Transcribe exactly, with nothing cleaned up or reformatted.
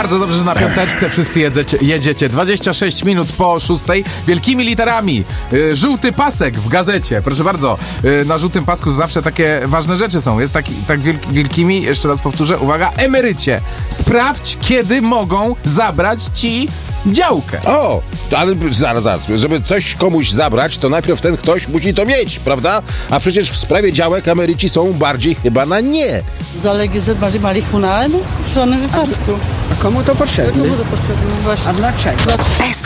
Bardzo dobrze, że na piąteczce wszyscy jedzecie, jedziecie. dwadzieścia sześć minut po szóstej. Wielkimi literami. Y, żółty pasek w gazecie. Proszę bardzo, y, na żółtym pasku zawsze takie ważne rzeczy są. Jest taki, tak wielki, wielkimi, jeszcze raz powtórzę, uwaga, emerycie. Sprawdź, kiedy mogą zabrać ci działkę. O, ale zaraz, zaraz, żeby coś komuś zabrać, to najpierw ten ktoś musi to mieć, prawda? A przecież w sprawie działek emeryci są bardziej chyba na nie. Zalegalizować marihuanę? No, w żadnym wypadku. A komu to potrzebne? Komu to potrzebne? Właśnie. A dlaczego?